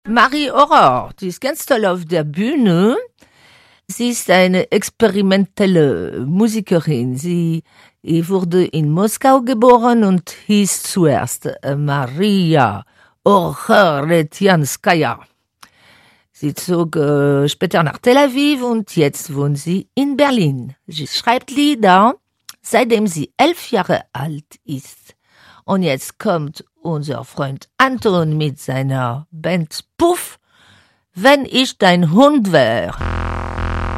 Marie Aurore, die ist ganz toll auf der Bühne. Sie ist eine experimentelle Musikerin. Sie wurde in Moskau geboren und hieß zuerst Maria Orchoretianskaya. Sie zog später nach Tel Aviv und jetzt wohnt sie in Berlin. Sie schreibt Lieder, seitdem sie 11 Jahre alt ist. Und jetzt kommt unser Freund Anton mit seiner Band Puff, wenn ich dein Hund wär.